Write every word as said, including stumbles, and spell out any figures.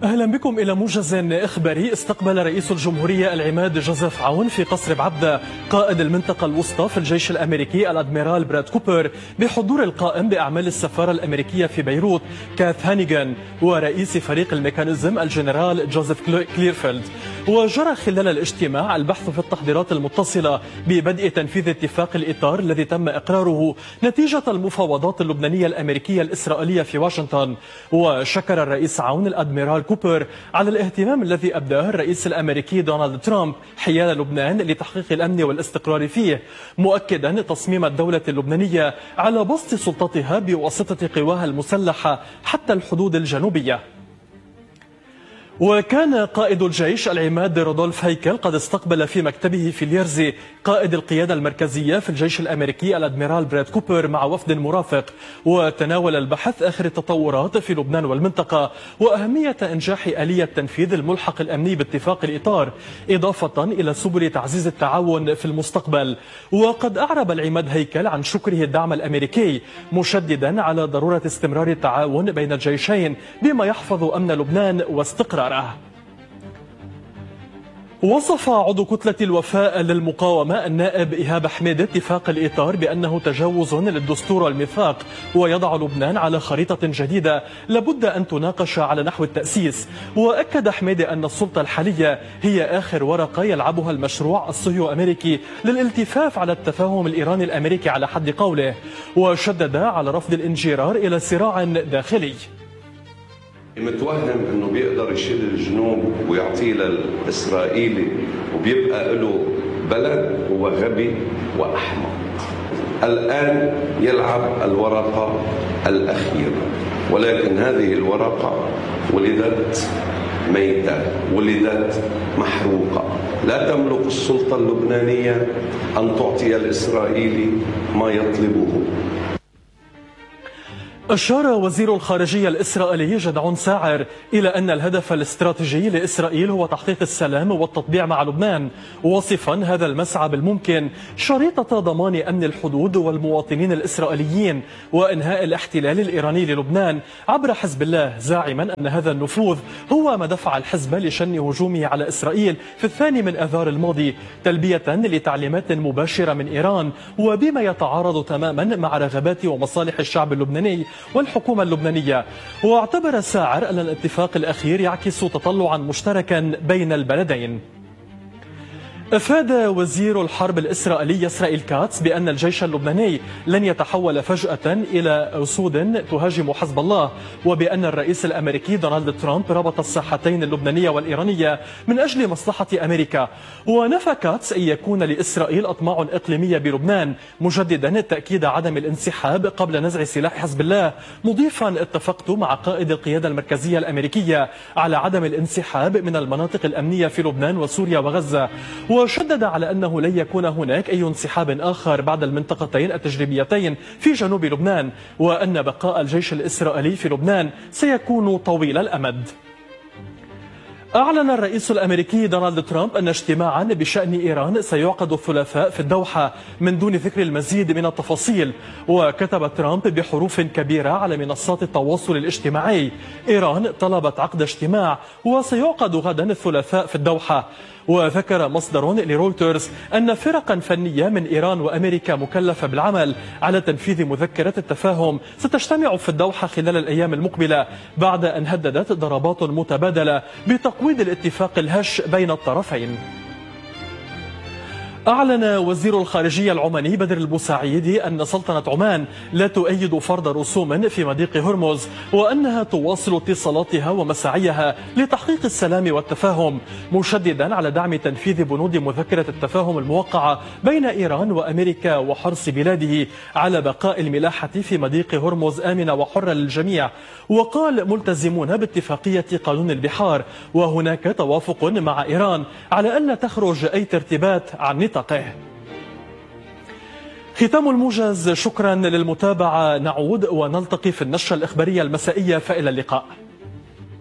أهلا بكم إلى موجز إخباري. استقبل رئيس الجمهورية العماد جوزيف عون في قصر بعبدة قائد المنطقة الوسطى في الجيش الأمريكي الأدميرال براد كوبر بحضور القائم بأعمال السفارة الأمريكية في بيروت كاث هانيغان ورئيس فريق الميكانيزم الجنرال جوزيف كليرفيلد. وجرى خلال الاجتماع البحث في التحضيرات المتصلة ببدء تنفيذ اتفاق الإطار الذي تم إقراره نتيجة المفاوضات اللبنانية الأمريكية الإسرائيلية في واشنطن. وشكر الرئيس عون الأدميرال كوبر على الاهتمام الذي أبداه الرئيس الأمريكي دونالد ترامب حيال لبنان لتحقيق الأمن والاستقرار فيه، مؤكدا تصميم الدولة اللبنانية على بسط سلطتها بواسطة قواها المسلحة حتى الحدود الجنوبية. وكان قائد الجيش العماد رودولف هيكل قد استقبل في مكتبه في اليرزي قائد القيادة المركزية في الجيش الأمريكي الأدميرال براد كوبر مع وفد مرافق، وتناول البحث آخر التطورات في لبنان والمنطقة وأهمية إنجاح آلية تنفيذ الملحق الأمني باتفاق الإطار، إضافة إلى سبل تعزيز التعاون في المستقبل. وقد أعرب العماد هيكل عن شكره الدعم الأمريكي، مشددا على ضرورة استمرار التعاون بين الجيشين بما يحفظ أمن لبنان واستقراره. وصف عضو كتلة الوفاء للمقاومة النائب إيهاب حميدة اتفاق الإطار بأنه تجاوز للدستور والميثاق ويضع لبنان على خريطة جديدة لابد أن تناقش على نحو التأسيس. وأكد حميدة أن السلطة الحالية هي آخر ورقة يلعبها المشروع الصهيو أمريكي للالتفاف على التفاهم الإيراني الأمريكي على حد قوله، وشدد على رفض الانجرار إلى صراع داخلي. متوهم انه بيقدر يشيل الجنوب ويعطيه للاسرائيلي وبيبقى له بلد، هو غبي واحمق. الان يلعب الورقه الاخيره، ولكن هذه الورقه ولدت ميته، ولدت محروقه. لا تملك السلطه اللبنانيه ان تعطي الاسرائيلي ما يطلبه. أشار وزير الخارجية الإسرائيلي جدعون ساعر إلى أن الهدف الاستراتيجي لإسرائيل هو تحقيق السلام والتطبيع مع لبنان، واصفا هذا المسعى بالممكن شريطة ضمان أمن الحدود والمواطنين الإسرائيليين وإنهاء الاحتلال الإيراني للبنان عبر حزب الله، زاعما أن هذا النفوذ هو ما دفع الحزب لشن هجومه على إسرائيل في الثاني من آذار الماضي تلبية لتعليمات مباشرة من إيران، وبما يتعارض تماما مع رغبات ومصالح الشعب اللبناني والحكومة اللبنانية. واعتبر ساعر أن الاتفاق الأخير يعكس تطلعا مشتركا بين البلدين. أفاد وزير الحرب الإسرائيلي إسرائيل كاتس بأن الجيش اللبناني لن يتحول فجأة إلى أسود تهاجم حزب الله، وبأن الرئيس الأمريكي دونالد ترامب ربط الساحتين اللبنانية والإيرانية من أجل مصلحة أمريكا. ونفى كاتس أن يكون لإسرائيل أطماع إقليمية بلبنان، مجددا التأكيد عدم الانسحاب قبل نزع سلاح حزب الله، مضيفا اتفقت مع قائد القيادة المركزية الأمريكية على عدم الانسحاب من المناطق الأمنية في لبنان وسوريا وغزة. وشدد على أنه لن يكون هناك أي انسحاب آخر بعد المنطقتين التجريبيتين في جنوب لبنان، وأن بقاء الجيش الإسرائيلي في لبنان سيكون طويل الأمد. أعلن الرئيس الأمريكي دونالد ترامب أن اجتماعا بشأن إيران سيعقد الثلاثاء في الدوحة من دون ذكر المزيد من التفاصيل. وكتب ترامب بحروف كبيرة على منصات التواصل الاجتماعي: إيران طلبت عقد اجتماع وسيعقد غدا الثلاثاء في الدوحة. وذكر مصدر لرويترز أن فرقا فنية من إيران وأمريكا مكلفة بالعمل على تنفيذ مذكرة التفاهم ستجتمع في الدوحة خلال الأيام المقبلة، بعد أن هددت ضربات متبادلة بتقويض الاتفاق الهش بين الطرفين. أعلن وزير الخارجية العماني بدر البوسعيدي أن سلطنة عمان لا تؤيد فرض رسوم في مضيق هرمز، وأنها تواصل اتصالاتها ومساعيها لتحقيق السلام والتفاهم، مشددا على دعم تنفيذ بنود مذكرة التفاهم الموقعة بين إيران وأمريكا وحرص بلاده على بقاء الملاحة في مضيق هرمز آمنة وحرة للجميع. وقال: ملتزمون باتفاقية قانون البحار، وهناك توافق مع إيران على أن لا تخرج أي ترتيبات عن نطاقه. ختام الموجز، شكرا للمتابعة. نعود ونلتقي في النشرة الإخبارية المسائية، فإلى اللقاء.